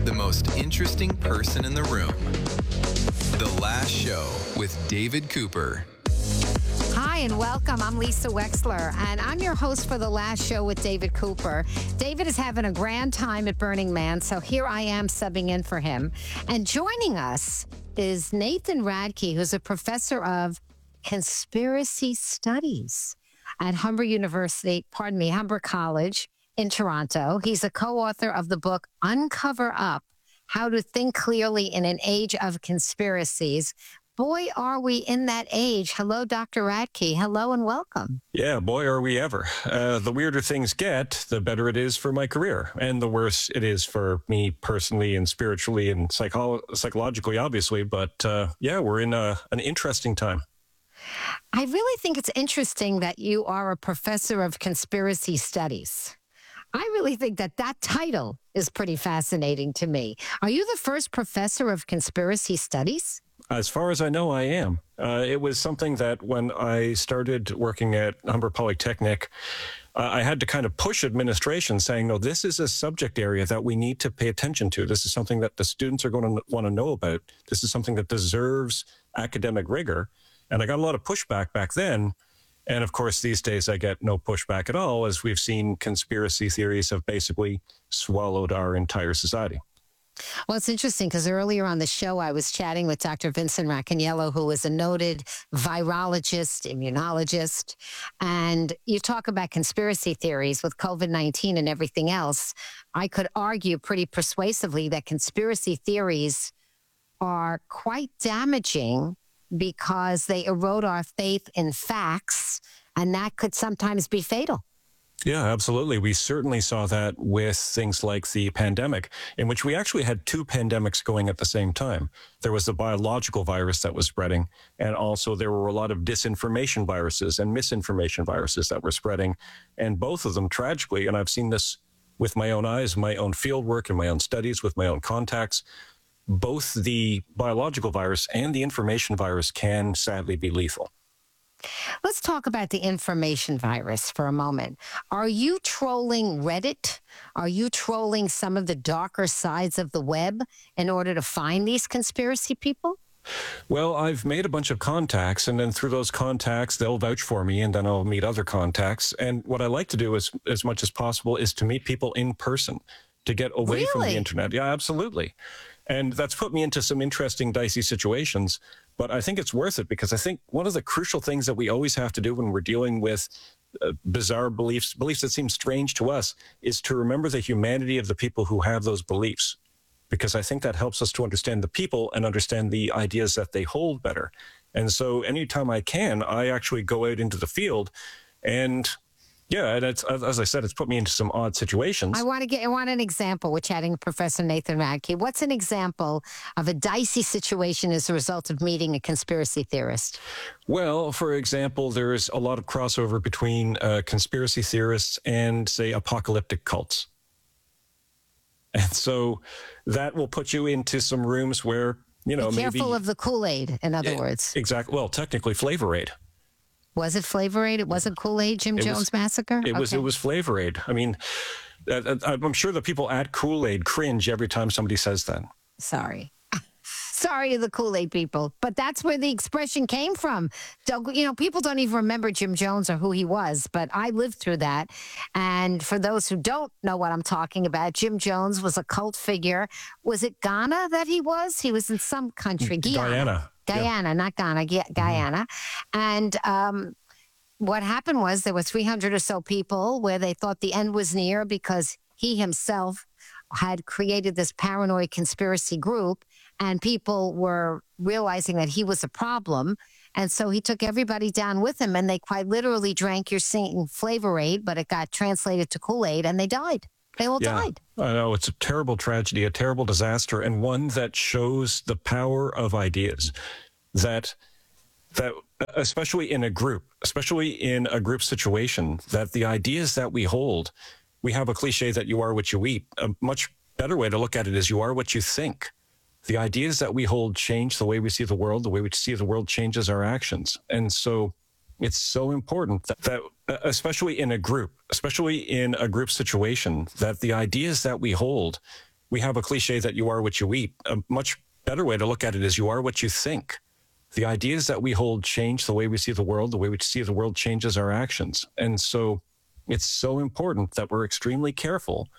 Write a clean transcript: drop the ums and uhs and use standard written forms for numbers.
the most interesting person in the room. The Last Show with David Cooper. Hi and welcome. I'm Lisa Wexler, and I'm your host for The Last Show with David Cooper. David is having a grand time at Burning Man, so here I am subbing in for him. And joining us is Nathan Radke, who's a professor of conspiracy studies at Humber College in Toronto. He's a co-author of the book Uncover Up: How to Think Clearly in an Age of Conspiracies. Boy, are we in that age. Hello, Dr. Radke. Hello and welcome. Yeah, boy, are we ever. The weirder things get, the better it is for my career. And the worse it is for me personally and spiritually and psychologically, obviously. But yeah, we're in an interesting time. I really think it's interesting that you are a professor of conspiracy studies. I really think that title is pretty fascinating to me. Are you the first professor of conspiracy studies? As far as I know, I am. It was something that when I started working at Humber Polytechnic, I had to kind of push administration saying, no, this is a subject area that we need to pay attention to. This is something that the students are going to want to know about. This is something that deserves academic rigor. And I got a lot of pushback back then. And of course, these days I get no pushback at all, as we've seen conspiracy theories have basically swallowed our entire society. Well, it's interesting because earlier on the show, I was chatting with Dr. Vincent Racaniello, who is a noted virologist, immunologist. And you talk about conspiracy theories with COVID-19 and everything else. I could argue pretty persuasively that conspiracy theories are quite damaging because they erode our faith in facts, and that could sometimes be fatal. Yeah, absolutely. We certainly saw that with things like the pandemic, in which we actually had two pandemics going at the same time. There was the biological virus that was spreading, and also there were a lot of disinformation viruses and misinformation viruses that were spreading. And both of them, tragically, and I've seen this with my own eyes, my own field work and my own studies with my own contacts, both the biological virus and the information virus can sadly be lethal. Let's talk about the information virus for a moment. Are you trolling Reddit? Are you trolling some of the darker sides of the web in order to find these conspiracy people? Well, I've made a bunch of contacts, and then through those contacts, they'll vouch for me, and then I'll meet other contacts. And what I like to do is, as much as possible, is to meet people in person, to get away from the internet. Yeah, absolutely. And that's put me into some interesting, dicey situations. But I think it's worth it, because I think one of the crucial things that we always have to do when we're dealing with bizarre beliefs that seem strange to us, is to remember the humanity of the people who have those beliefs. Because I think that helps us to understand the people and understand the ideas that they hold better. And so anytime I can, I actually go out into the field and yeah, and it's, as I said, it's put me into some odd situations. I want an example. We're chatting with Professor Nathan Radke. What's an example of a dicey situation as a result of meeting a conspiracy theorist? Well, for example, there's a lot of crossover between conspiracy theorists and, say, apocalyptic cults. And so that will put you into some rooms where, you know, Be careful of the Kool-Aid, in other words. Exactly. Well, technically Flavor Aid. Was it Flavor Aid? It wasn't Kool-Aid, Jim Jones Massacre? It was Flavor Aid. I mean, I'm sure the people at Kool-Aid cringe every time somebody says that. Sorry to the Kool-Aid people, but that's where the expression came from. You know, people don't even remember Jim Jones or who he was, but I lived through that. And for those who don't know what I'm talking about, Jim Jones was a cult figure. Was it Ghana that he was? He was in some country. Guyana, yeah. Not Ghana, Guyana. And what happened was there were 300 or so people where they thought the end was near because he himself had created this paranoid conspiracy group, and people were realizing that he was a problem. And so he took everybody down with him, and they quite literally drank your singing Flavor Aid, but it got translated to Kool-Aid, and they died. They all died. I know. It's a terrible tragedy, a terrible disaster, and one that shows the power of ideas. That especially in a group situation, that the ideas that we hold, we have a cliche that you are what you eat. A much better way to look at it is you are what you think. The ideas that we hold change the way we see the world. The way we see the world changes our actions. And so it's so important that especially in a group situation, that the ideas that we hold, we have a cliche that you are what you eat. A much better way to look at it is you are what you think. The ideas that we hold change the way we see the world. The way we see the world changes our actions. And so it's so important that we're extremely careful